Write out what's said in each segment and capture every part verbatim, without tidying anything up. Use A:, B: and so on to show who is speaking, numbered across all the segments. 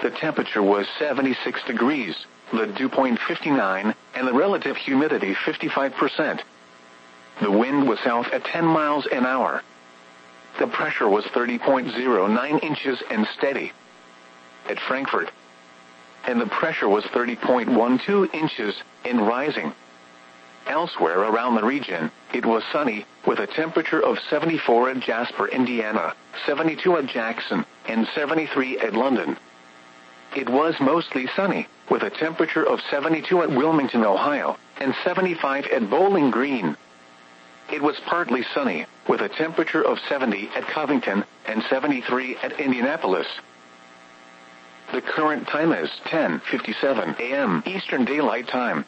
A: The temperature was seventy-six degrees, the dew point fifty-nine, and the relative humidity fifty-five percent. The wind was south at ten miles an hour. The pressure was thirty point zero nine inches and steady. At Frankfurt. And the pressure was thirty point one two inches and rising. Elsewhere around the region, it was sunny, with a temperature of seventy-four at Jasper, Indiana, seventy-two at Jackson, and seventy-three at London. It was mostly sunny, with a temperature of seventy-two at Wilmington, Ohio, and seventy-five at Bowling Green. It was partly sunny, with a temperature of seventy at Covington, and seventy-three at Indianapolis. The current time is ten fifty-seven a m Eastern Daylight Time.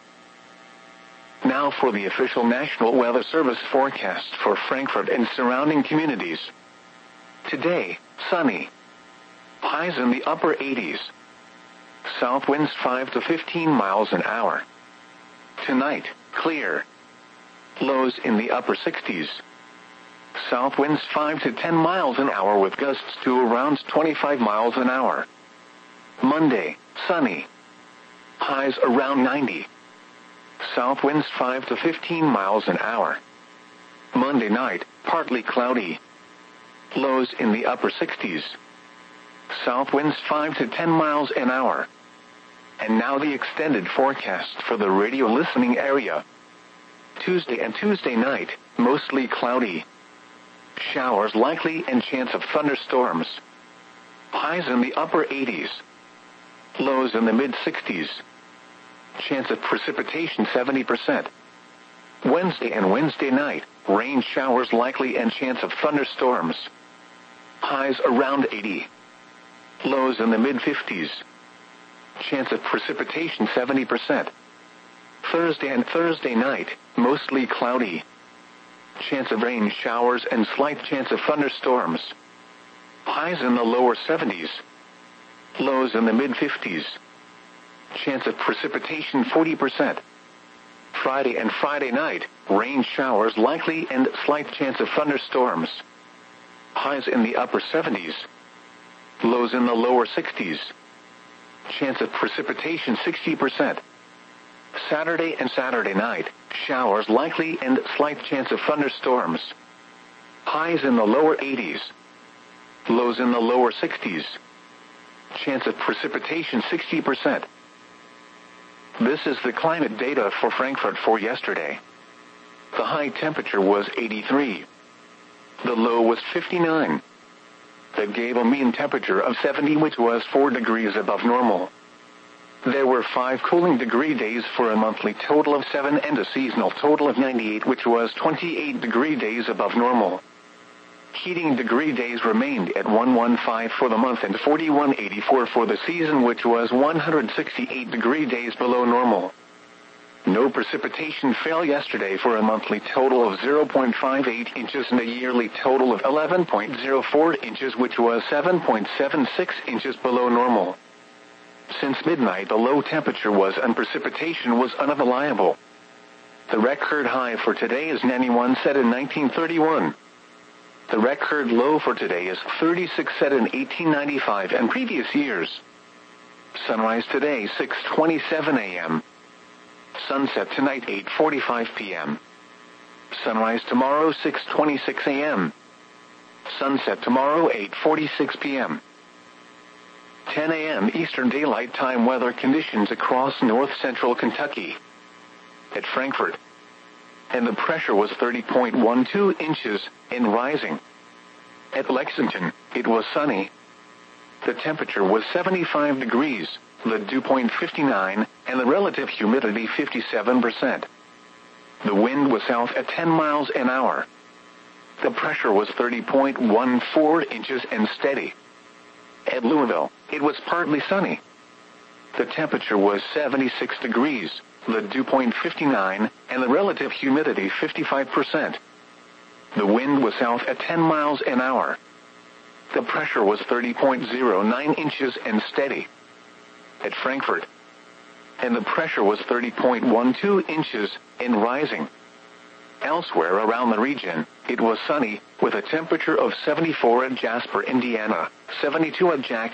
A: Now for the official National Weather Service forecast for Frankfurt and surrounding communities. Today, sunny. Highs in the upper eighties. South winds five to fifteen miles an hour. Tonight, clear. Lows in the upper sixties. South winds five to ten miles an hour with gusts to around twenty-five miles an hour. Monday, sunny. Highs around ninety. South winds five to fifteen miles an hour. Monday night, partly cloudy. Lows in the upper sixties. South winds five to ten miles an hour. And now the extended forecast for the radio listening area. Tuesday and Tuesday night, mostly cloudy. Showers likely and chance of thunderstorms. Highs in the upper eighties. Lows in the mid-sixties. Chance of precipitation seventy percent. Wednesday and Wednesday night, rain showers likely and chance of thunderstorms. Highs around eighty. Lows in the mid-fifties. Chance of precipitation seventy percent. Thursday and Thursday night, mostly cloudy. Chance of rain showers and slight chance of thunderstorms. Highs in the lower seventies. Lows in the mid-fifties. Chance of precipitation forty percent. Friday and Friday night, rain showers likely and slight chance of thunderstorms. Highs in the upper seventies. Lows in the lower sixties. Chance of precipitation sixty percent. Saturday and Saturday night, showers likely and slight chance of thunderstorms. Highs in the lower eighties. Lows in the lower sixties. Chance of precipitation sixty percent. This is the climate data for Frankfurt for yesterday. The high temperature was eighty-three. The low was fifty-nine. That gave a mean temperature of seventy, which was four degrees above normal. There were five cooling degree days for a monthly total of seven and a seasonal total of ninety-eight, which was twenty-eight degree days above normal. Heating degree days remained at one hundred fifteen for the month and forty-one eighty-four for the season, which was one hundred sixty-eight degree days below normal. No precipitation fell yesterday for a monthly total of zero point five eight inches and a yearly total of eleven point zero four inches, which was seven point seven six inches below normal. Since midnight, the low temperature was and precipitation was unavailable. The record high for today is ninety-one, set in nineteen thirty-one. The record low for today is thirty-six, set in eighteen ninety-five and previous years. Sunrise today six twenty-seven a m Sunset tonight eight forty-five p m Sunrise tomorrow six twenty-six a m Sunset tomorrow eight forty-six p m ten a m Eastern Daylight Time weather conditions across north-central Kentucky. At Frankfurt. And the pressure was thirty point one two inches and rising. At Lexington, it was sunny. The temperature was seventy-five degrees, the dew point fifty-nine, and the relative humidity fifty-seven percent. The wind was south at ten miles an hour. The pressure was thirty point one four inches and steady. At Louisville, it was partly sunny. The temperature was seventy-six degrees, the dew point fifty-nine, and the relative humidity fifty-five percent. The wind was south at ten miles an hour. The pressure was thirty point zero nine inches and steady. At Frankfurt. And the pressure was thirty point one two inches and rising. Elsewhere around the region, it was sunny, with a temperature of seventy-four at Jasper, Indiana, seventy-two at Jackson.